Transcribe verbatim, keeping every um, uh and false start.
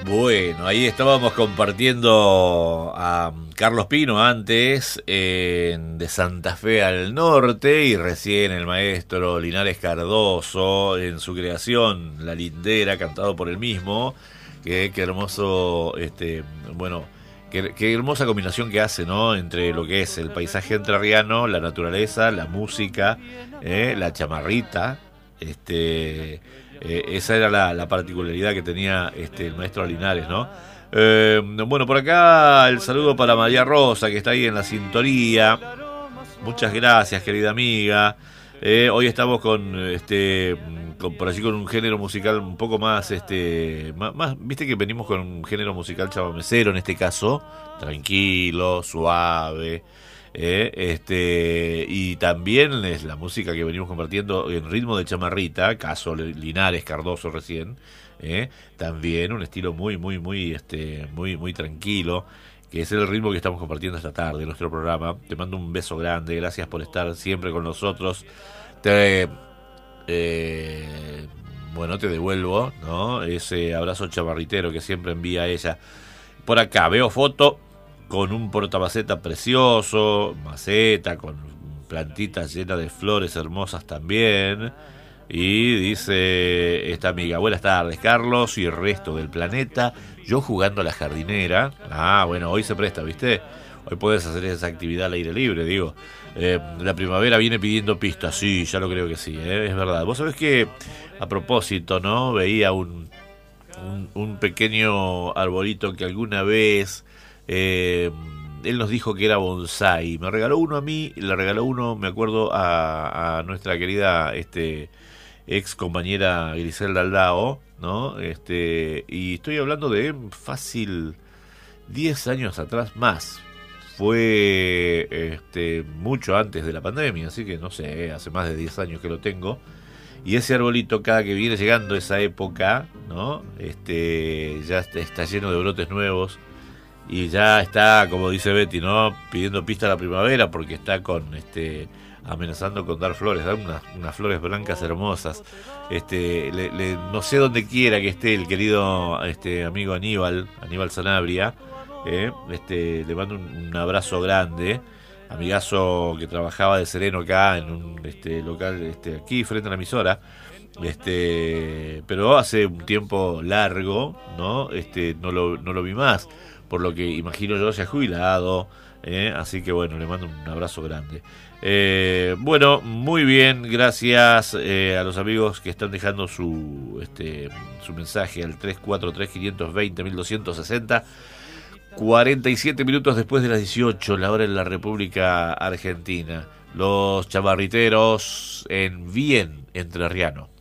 Bueno, ahí estábamos compartiendo a Carlos Pino antes, eh, de Santa Fe al Norte, y recién el maestro Linares Cardoso en su creación, La Lindera, cantado por él mismo. Qué, qué hermoso, este, bueno, qué, qué hermosa combinación que hace, ¿no? Entre lo que es el paisaje entrerriano, la naturaleza, la música, eh, la chamarrita, este... Eh, esa era la, la particularidad que tenía este, el maestro Linares, ¿no? Eh, bueno, por acá el saludo para María Rosa, que está ahí en la sintonía. Muchas gracias, querida amiga. Eh, hoy estamos con, este, con, por allí con un género musical un poco más, este, más, más, viste que venimos con un género musical chabamecero en este caso, tranquilo, suave. Eh, este y también es la música que venimos compartiendo en ritmo de chamarrita, caso Linares Cardoso recién, eh, también un estilo muy muy muy este muy muy tranquilo, que es el ritmo que estamos compartiendo esta tarde en nuestro programa. Te mando un beso grande, gracias por estar siempre con nosotros. Te eh, bueno, te devuelvo, ¿no? Ese abrazo chamarritero que siempre envía ella. Por acá veo foto con un portamaceta precioso, maceta con plantitas llenas de flores hermosas también. Y dice esta amiga: buenas tardes, Carlos y el resto del planeta. Yo jugando a la jardinera. Ah, bueno, hoy se presta, ¿viste? Hoy puedes hacer esa actividad al aire libre, digo. Eh, la primavera viene pidiendo pistas, sí, ya lo creo que sí, ¿eh? Es verdad. Vos sabés que, a propósito, ¿no? Veía un, un, un pequeño arbolito que alguna vez... Eh, él nos dijo que era bonsai. Me regaló uno a mí, le regaló uno, me acuerdo, a, a nuestra querida este, ex compañera Griselda Aldao, ¿no? Este, y estoy hablando de fácil diez años atrás más. Fue este, mucho antes de la pandemia, así que no sé, hace más de diez años que lo tengo. Y ese arbolito, cada que viene llegando esa época, ¿no? Este, ya está, está lleno de brotes nuevos. Y ya está, como dice Betty, ¿no? Pidiendo pista a la primavera, porque está con este amenazando con dar flores, dar unas, unas flores blancas hermosas. Este, le, le, no sé dónde quiera que esté el querido este amigo Aníbal, Aníbal Sanabria, eh, este, le mando un, un abrazo grande, amigazo que trabajaba de sereno acá en un este local este aquí frente a la emisora. Este, pero hace un tiempo largo, ¿no? Este, no lo, no lo vi más. Por lo que imagino yo se ha jubilado, ¿eh? Así que bueno, le mando un abrazo grande. Eh, bueno, muy bien, gracias eh, a los amigos que están dejando su este su mensaje al tres cuatro tres, cinco dos cero, uno dos seis cero. cuarenta y siete minutos después de las dieciocho, la hora en la República Argentina. Los chamarriteros en bien entrerriano.